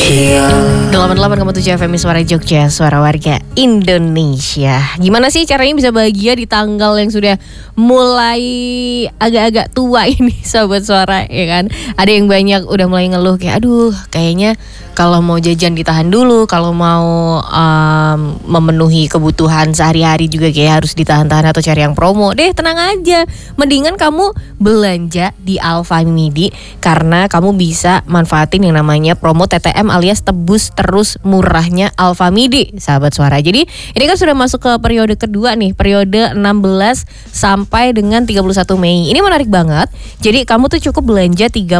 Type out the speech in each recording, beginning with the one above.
88,7 FM Suara Jogja, suara warga Indonesia. Gimana sih caranya bisa bahagia di tanggal yang sudah mulai agak-agak tua ini, Sobat Suara, ya kan? Ada yang banyak udah mulai ngeluh kayak, aduh kayaknya kalau mau jajan ditahan dulu, kalau mau memenuhi kebutuhan sehari-hari juga kayak harus ditahan-tahan atau cari yang promo. Deh tenang aja, mendingan kamu belanja di Alfamidi karena kamu bisa manfaatin yang namanya promo TTM alias tebus terus murahnya Alfamidi, sahabat Suara. Jadi ini kan sudah masuk ke periode kedua nih, periode 16 sampai dengan 31 Mei. Ini menarik banget. Jadi kamu tuh cukup belanja 50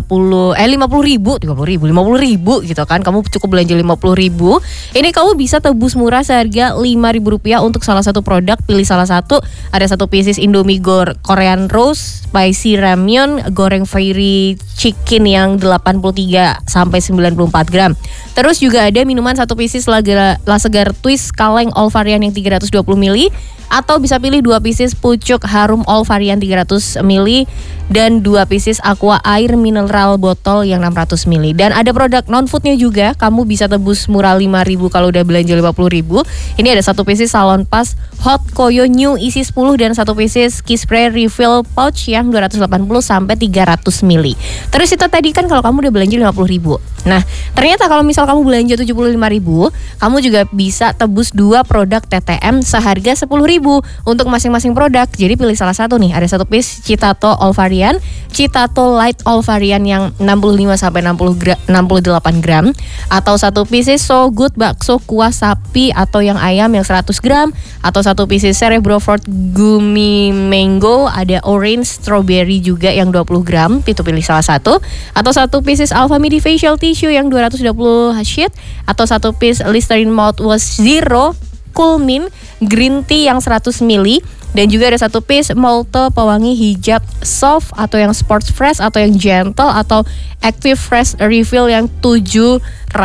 ribu gitu kan. Kamu cukup belanja 50 ribu. Ini kamu bisa tebus murah seharga 5.000 rupiah untuk salah satu produk. Pilih salah satu. Ada satu pieces Indomie Korean Roast, spicy ramyeon, goreng fairy chicken yang 83 sampai 94 gram. Terus juga ada minuman satu pieces La Segar Twist kaleng all varian yang 320 ml. Atau bisa pilih 2 pieces pucuk harum all varian 300 ml dan 2 pieces aqua air mineral botol yang 600 ml. Dan ada produk non foodnya juga, kamu bisa tebus murah 5.000 kalau udah belanja 50.000. Ini ada 1 pieces Salon Pas Hot Koyo New isi 10 dan 1 pieces Kiss Spray refill pouch yang 280 sampai 300 ml. Terus itu tadi kan kalau kamu udah belanja 50.000. Nah, ternyata kalau misal kamu belanja 75.000, kamu juga bisa tebus 2 produk TTM seharga 10.000 untuk masing-masing produk. Jadi pilih salah satu nih. Ada 1 piece Citato all varian, Citato light all varian yang 65 sampai 68 gram, atau 1 piece So Good bakso kuah sapi atau yang ayam yang 100 gram, atau 1 piece Cerebro Fruit gummy mango, ada orange strawberry juga yang 20 gram. Itu pilih salah satu. Atau 1 pieces Alfamidi facial tissue yang 220 sheet, atau 1 piece Listerine mouthwash zero Cool Mint green tea yang 100 ml, dan juga ada 1 piece Molto pewangi hijab soft atau yang sports fresh atau yang gentle atau active fresh refill yang 765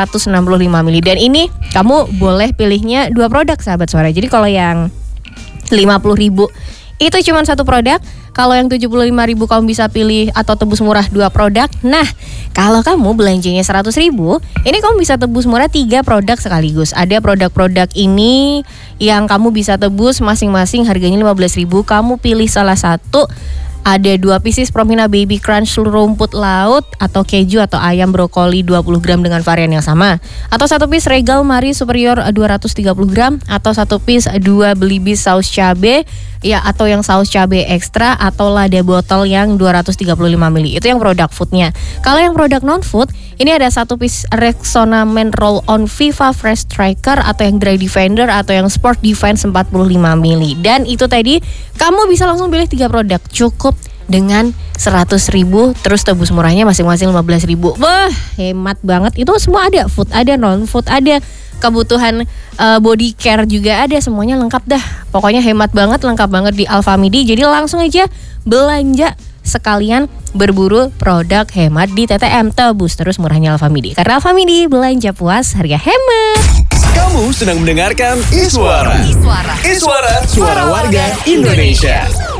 ml. Dan ini kamu boleh pilihnya 2 produk, sahabat Suara. Jadi kalau yang 50.000 itu cuma 1 produk. Kalau yang 75.000 kamu bisa pilih atau tebus murah 2 produk. Nah, kalau kamu belanjanya 100.000, ini kamu bisa tebus murah 3 produk sekaligus. Ada produk-produk ini yang kamu bisa tebus masing-masing harganya 15.000. Kamu pilih salah satu. Ada 2 pieces Promina Baby Crunch rumput laut atau keju atau ayam brokoli 20 gram dengan varian yang sama. Atau 1 piece Regal Marie Superior 230 gram. Atau 1 piece 2 Belibis saus cabe ya, atau yang saus cabe ekstra, atau lada botol yang 235 ml. Itu yang produk foodnya. Kalau yang produk non food, ini ada 1 piece Rexona Men Roll On Viva Fresh Striker atau yang Dry Defender atau yang Sport Defense 45 ml. Dan itu tadi kamu bisa langsung pilih 3 produk. Cukup dengan 100.000, terus tebus murahnya masing-masing 15.000. Wah, hemat banget. Itu semua ada, food ada, non food ada, kebutuhan body care juga ada, semuanya lengkap dah. Pokoknya hemat banget, lengkap banget di Alfamidi. Jadi langsung aja belanja sekalian berburu produk hemat di TTM, tebus terus murahnya Alfamidi. Karena Alfamidi belanja puas, harga hemat. Kamu sedang mendengarkan Iswara. Iswara, suara warga Indonesia.